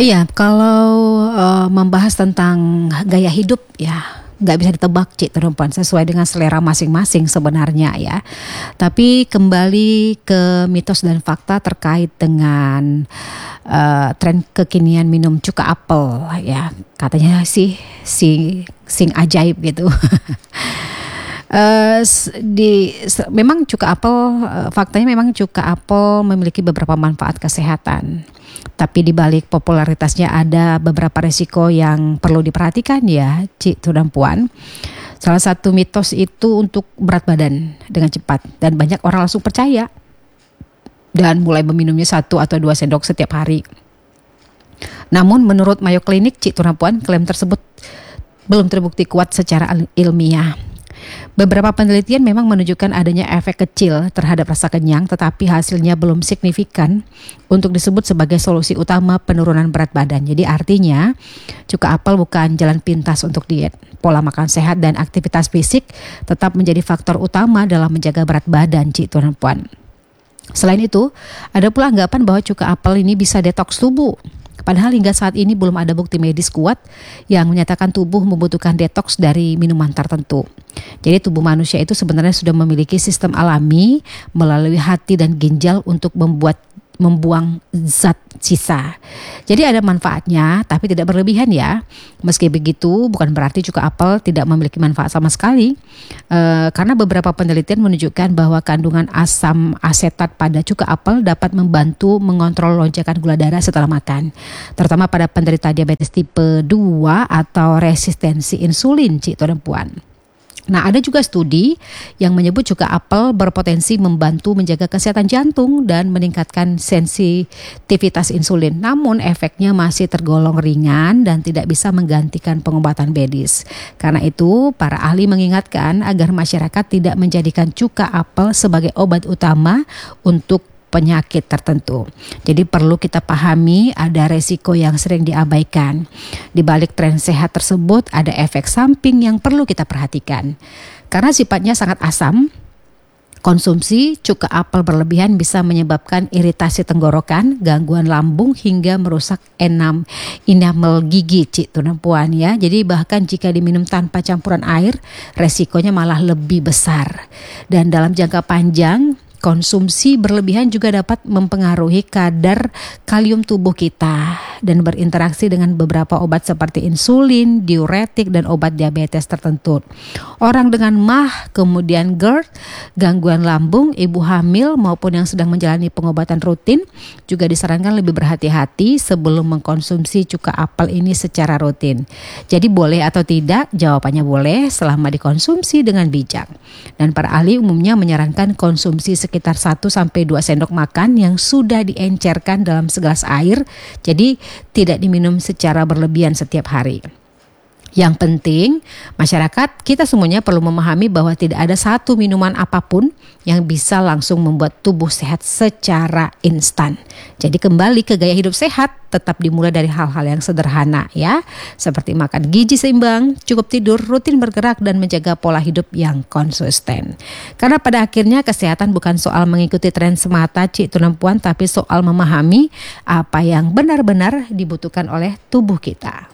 Iya, kalau membahas tentang gaya hidup ya nggak bisa ditebak Cik perempuan, sesuai dengan selera masing-masing sebenarnya ya. Tapi kembali ke mitos dan fakta terkait dengan tren kekinian minum cuka apel ya, katanya sih sing ajaib gitu. Memang cuka apel, faktanya memang cuka apel memiliki beberapa manfaat kesehatan. Tapi di balik popularitasnya ada beberapa resiko yang perlu diperhatikan ya, Cik dan Puan. Salah satu mitos itu untuk berat badan dengan cepat, dan banyak orang langsung percaya dan mulai meminumnya 1 atau 2 sendok setiap hari. Namun menurut Mayo Clinic, Cik dan Puan, klaim tersebut belum terbukti kuat secara ilmiah. Beberapa penelitian memang menunjukkan adanya efek kecil terhadap rasa kenyang, tetapi hasilnya belum signifikan untuk disebut sebagai solusi utama penurunan berat badan. Jadi artinya cuka apel bukan jalan pintas untuk diet. Pola makan sehat dan aktivitas fisik tetap menjadi faktor utama dalam menjaga berat badan, Cik dan Puan. Selain itu, ada pula anggapan bahwa cuka apel ini bisa detoks tubuh. Padahal hingga saat ini belum ada bukti medis kuat yang menyatakan tubuh membutuhkan detoks dari minuman tertentu. Jadi tubuh manusia itu sebenarnya sudah memiliki sistem alami melalui hati dan ginjal untuk membuang zat sisa. Jadi ada manfaatnya tapi tidak berlebihan ya. Meski begitu bukan berarti cuka apel tidak memiliki manfaat sama sekali. Karena beberapa penelitian menunjukkan bahwa kandungan asam asetat pada cuka apel dapat membantu mengontrol lonjakan gula darah setelah makan. Terutama pada penderita diabetes tipe 2 atau resistensi insulin, Cik dan Puan. Nah, ada juga studi yang menyebut cuka apel berpotensi membantu menjaga kesehatan jantung dan meningkatkan sensitivitas insulin. Namun efeknya masih tergolong ringan dan tidak bisa menggantikan pengobatan medis. Karena itu, para ahli mengingatkan agar masyarakat tidak menjadikan cuka apel sebagai obat utama untuk penyakit tertentu. Jadi perlu kita pahami ada resiko yang sering diabaikan. Di balik tren sehat tersebut ada efek samping yang perlu kita perhatikan. Karena sifatnya sangat asam, konsumsi cuka apel berlebihan bisa menyebabkan iritasi tenggorokan, gangguan lambung hingga merusak enamel gigi, Cik dan Puan ya. Jadi bahkan jika diminum tanpa campuran air, resikonya malah lebih besar. Dan dalam jangka panjang, konsumsi berlebihan juga dapat mempengaruhi kadar kalium tubuh kita dan berinteraksi dengan beberapa obat seperti insulin, diuretik, dan obat diabetes tertentu. Orang dengan MAH, kemudian GERD, gangguan lambung, ibu hamil maupun yang sedang menjalani pengobatan rutin juga disarankan lebih berhati-hati sebelum mengkonsumsi cuka apel ini secara rutin. Jadi boleh atau tidak? Jawabannya boleh selama dikonsumsi dengan bijak. Dan para ahli umumnya menyarankan konsumsi sekitar 1-2 sendok makan yang sudah diencerkan dalam segelas air. Jadi tidak diminum secara berlebihan setiap hari. Yang penting, masyarakat kita semuanya perlu memahami bahwa tidak ada satu minuman apapun yang bisa langsung membuat tubuh sehat secara instan. Jadi kembali ke gaya hidup sehat, tetap dimulai dari hal-hal yang sederhana ya. Seperti makan gizi seimbang, cukup tidur, rutin bergerak, dan menjaga pola hidup yang konsisten. Karena pada akhirnya kesehatan bukan soal mengikuti tren semata, Cik dan Puan, tapi soal memahami apa yang benar-benar dibutuhkan oleh tubuh kita.